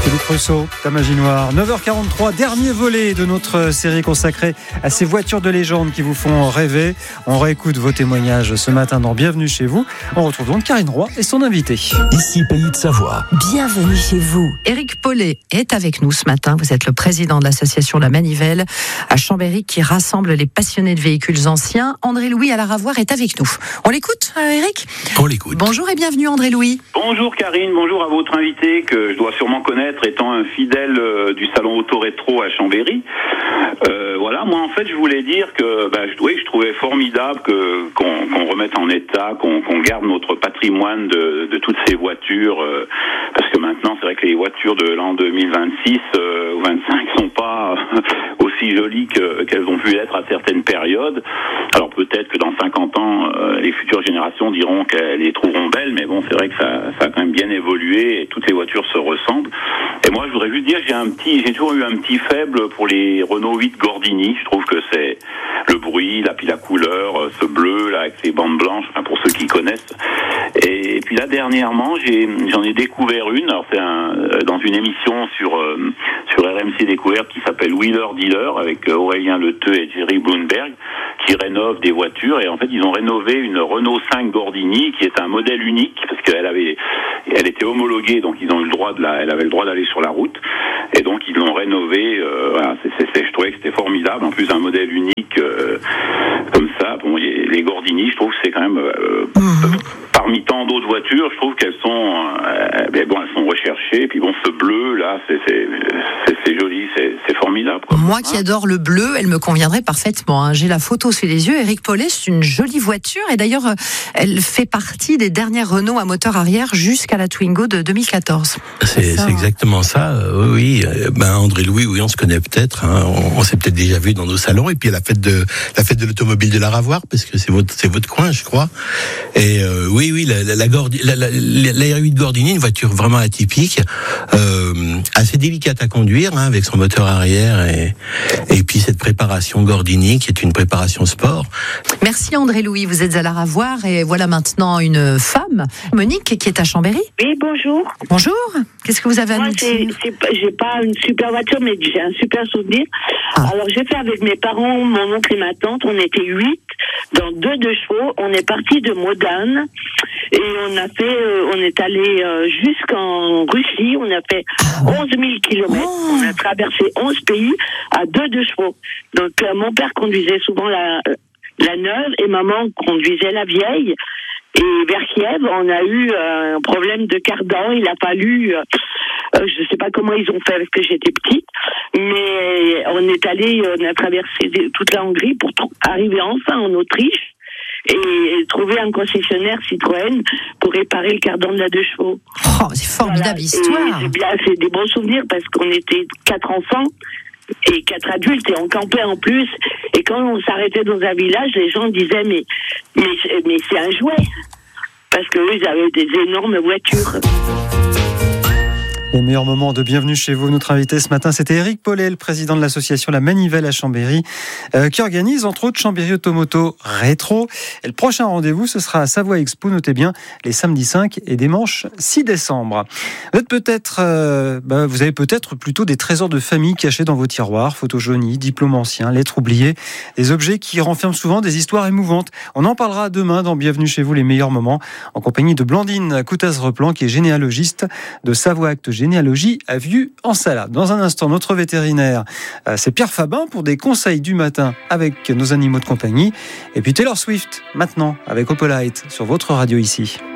Philippe Rousseau, ta magie noire. 9h43, dernier volet de notre série consacrée à ces voitures de légende qui vous font rêver. On réécoute vos témoignages ce matin dans Bienvenue chez vous. On retrouve donc Karine Roy et son invité. Ici Pays de Savoie. Bienvenue chez vous. Éric Paulet est avec nous ce matin. Vous êtes le président de l'association La Manivelle à Chambéry qui rassemble les passionnés de véhicules anciens. André-Louis Alaravoir est avec nous. On l'écoute, Éric ? On l'écoute. Bonjour et bienvenue André-Louis. Bonjour Karine, bonjour à votre invité que je dois sûrement connaître étant un fidèle du salon Auto Rétro à Chambéry. Voilà, moi en fait je voulais dire que je trouvais formidable qu'on remette en état, qu'on garde notre patrimoine de toutes ces voitures, parce que maintenant c'est vrai que les voitures de l'an 2026 ou 25 sont pas aussi jolies qu'elles ont pu être à certaines périodes. Alors peut-être que dans 50 ans, les futures générations diront qu'elles les trouveront belles, mais bon, c'est vrai que ça a quand même bien évolué et toutes les voitures se ressemblent. Et moi, je voudrais juste dire que j'ai toujours eu un petit faible pour les Renault 8 Gordini. Je trouve que c'est le bruit, la couleur, ce bleu là avec ces bandes blanches, enfin pour ceux qui connaissent. Et puis là dernièrement, j'en ai découvert une. Alors c'est dans une émission sur RMC Découverte qui s'appelle Wheeler Dealer avec Aurélien Leteux et Jerry Bloomberg qui rénovent des voitures. Et en fait, ils ont rénové une Renault 5 Gordini qui est un modèle unique parce elle était homologuée, donc ils ont eu le droit elle avait le droit d'aller sur la route. Et donc ils l'ont rénovée. Voilà, je trouvais que c'était formidable. En plus un modèle unique comme ça. Bon, les Gordini, je trouve que c'est quand même parmi tant d'autres voitures, je trouve qu'elles sont elles sont recherchées. Et puis bon, ce bleu là, c'est joli, c'est formidable, quoi. Moi qui adore le bleu, elle me conviendrait parfaitement. J'ai la photo sous les yeux. Éric Paulet, c'est une jolie voiture et d'ailleurs, elle fait partie des dernières Renault à moteur arrière jusqu'à la Twingo de 2014. C'est exactement ça. Oui. André-Louis, oui, on se connaît peut-être. On s'est peut-être déjà vu dans nos salons. Et puis la fête de l'automobile de l'Aravoir, parce que c'est votre coin, je crois. Et oui, la R8 Gordini, une voiture vraiment atypique, assez délicate à conduire, avec son moteur arrière et puis cette préparation Gordini qui est une préparation sport. Merci André-Louis, vous êtes à l'Aravoir et voilà maintenant une femme, Monique, qui est à Chambéry. Oui, bonjour. Bonjour, qu'est-ce que vous avez à nous dire ? J'ai pas une super voiture, mais j'ai un super souvenir. Alors j'ai fait avec mes parents, mon oncle et ma tante, on était 8 dans 2 chevaux. On est parti de Modane et on est allé jusqu'en Russie. On a fait 11 000 kilomètres. On a traversé 11 pays à 2 chevaux. Donc mon père conduisait souvent la neuve et maman conduisait la vieille. Et vers Kiev, on a eu un problème de cardan. Il a fallu, je sais pas comment ils ont fait parce que j'étais petite, mais on a traversé toute la Hongrie pour arriver enfin en Autriche et trouver un concessionnaire Citroën pour réparer le cardan de la 2 chevaux. Oh, c'est formidable histoire. C'est des bons souvenirs parce qu'on était 4 enfants. Et 4 adultes, et on campait en plus. Et quand on s'arrêtait dans un village, les gens disaient mais c'est un jouet. Parce qu'eux, ils avaient des énormes voitures. Les meilleurs moments de Bienvenue chez vous. Notre invité ce matin, c'était Éric Paulet, le président de l'association La Manivelle à Chambéry, qui organise entre autres Chambéry Automoto Rétro. Et le prochain rendez-vous, ce sera à Savoie Expo, notez bien, les samedis 5 et dimanche 6 décembre. Vous avez peut-être plutôt des trésors de famille cachés dans vos tiroirs, photos jaunies, diplômes anciens, lettres oubliées, des objets qui renferment souvent des histoires émouvantes. On en parlera demain dans Bienvenue chez vous, les meilleurs moments, en compagnie de Blandine Coutaz-Replan, qui est généalogiste de Savoie Acte Généalogie à Vieux-en-Sala. Dans un instant, notre vétérinaire, c'est Pierre Fabin pour des conseils du matin avec nos animaux de compagnie. Et puis Taylor Swift, maintenant, avec Opalite sur votre radio ici.